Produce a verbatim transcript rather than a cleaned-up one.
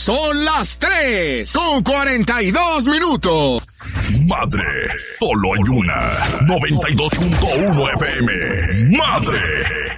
Son las tres con cuarenta y dos minutos. Madre, solo hay una. noventa y dos punto uno F M. Madre.